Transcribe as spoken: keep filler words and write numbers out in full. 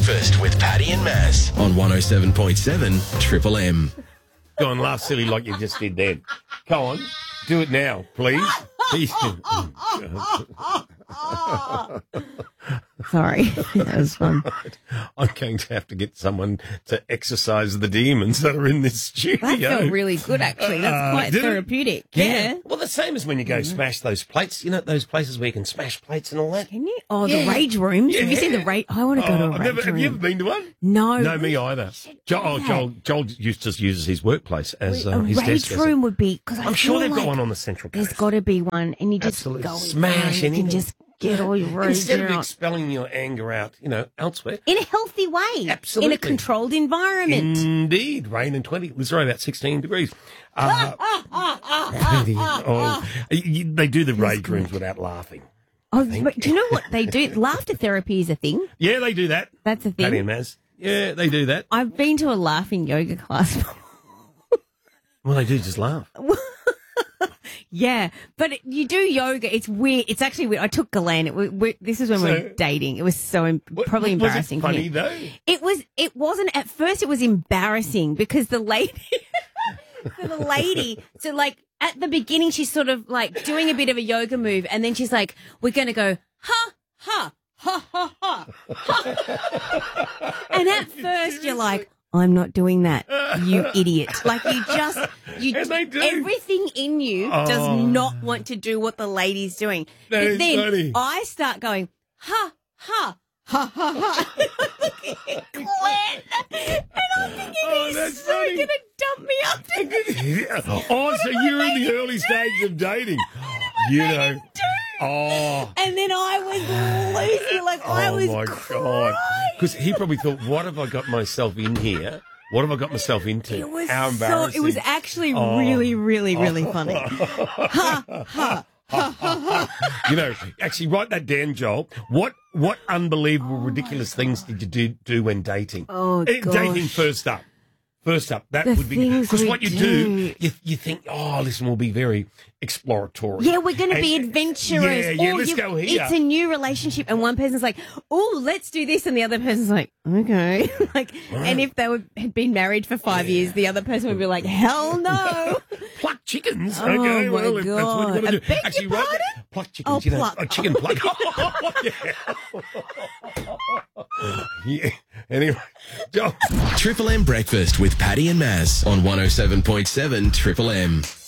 Breakfast with Paddy and Maz on one oh seven point seven Triple M. Go on, laugh silly like you just did then. Go on, do it now, please. Please. Sorry, that was fun. I'm going to have to get someone to exercise the demons that are in this studio. That felt really good, actually. That's Uh, quite did it? therapeutic. Yeah. Well, the same as when you go smash those plates. You know, those places where you can smash plates and all that. Can you? Oh, Yeah. the rage rooms. Have you Yeah. seen the rage? I want to go to Oh, a I've rage never, room. have you ever been to one? No. No, me either. Jo- oh, that. Joel, Joel used to use his workplace as uh, a his rage desk. as room a- would be because I'm sure they've got one on the Central Coast. There's got to be one, and you just Absolutely. go in Smash there and you anything. can just get all your rage Instead of out. expelling your anger out, you know, elsewhere. in a healthy way, Absolutely. in a controlled environment. Indeed, rain and twenty. It was right about sixteen degrees. Uh, oh, you- they do the rage rooms without laughing. Oh, but do you know what they do? Laughter therapy is a thing. Yeah, they do that. That's a Paddy and thing. Maz. Yeah, they do that. I've been to a laughing yoga class. Well, they do just laugh. Yeah, but it- you do yoga. It's weird. It's actually weird. I took Galan. It, we, we, this is when we So- were dating. It was so em- What- probably was embarrassing it for funny him. though? It was. It wasn't at first. It was embarrassing because the lady, so the lady. So like at the beginning, she's sort of like doing a bit of a yoga move, and then she's like, "We're going to go ha ha ha ha ha." ha. And at first, you're like, "I'm not doing that, you idiot!" Like you just, you And they do. everything in you Oh. does not want to do what the lady's doing. That but is then funny. I start going ha ha. Ha ha ha! Glenn, and I'm thinking Oh, he's that's so funny. gonna dump me up to Oh, so you're in the early stages of dating. You know. Oh. And then I was losing, like I Oh was my crying. God! Because he probably thought, "What have I got myself in here? What have I got myself into? It was How so. embarrassing!" It was actually Oh. really, really, really funny. Ha ha. You know, actually, write that down, Joel. What what unbelievable, ridiculous things did you do do when dating? Oh, Eh, gosh. dating first up. First up, that The would be things because we what you do, do. you, you think, oh, listen, we'll be very exploratory. Yeah, we're going to be And- adventurous. Yeah, yeah, Or let's you- go here. It's a new relationship, and one person's like, "Oh, let's do this," and the other person's like, "Okay." Like, and if they were, had been married for five years, the other person would be like, "Hell no!" Pluck chickens. Oh, okay, my well, if that's what you God. want to I do. beg your Actually, right pardon? there, pluck chickens. Oh, you know, pluck. a chicken pluck. yeah. yeah. Anyway, Joel. Triple M Breakfast with Paddy and Maz on one oh seven point seven Triple M.